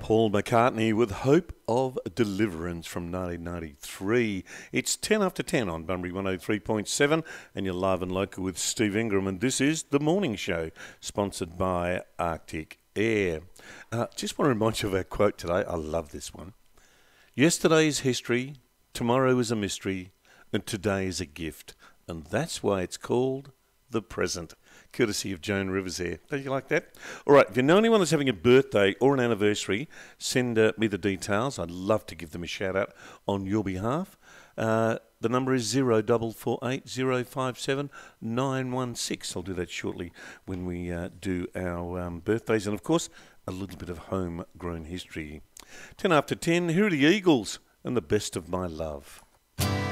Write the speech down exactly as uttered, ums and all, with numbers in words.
Paul McCartney with Hope of Deliverance from nineteen ninety-three. It's ten after ten on Bunbury one oh three point seven, and you're live and local with Steve Ingram, and this is The Morning Show, sponsored by Arctic Air. Uh, just want to remind you of our quote today. I love this one. Yesterday is history, tomorrow is a mystery, and today is a gift. And that's why it's called the present. Courtesy of Joan Rivers there. Don't you like that? All right, if you know anyone that's having a birthday or an anniversary, send uh, me the details. I'd love to give them a shout out on your behalf. Uh, the number is zero double four eight zero five seven nine one six. I'll do that shortly when we uh, do our um, birthdays. And of course, a little bit of homegrown history. ten after ten, here are the Eagles and the best of my love.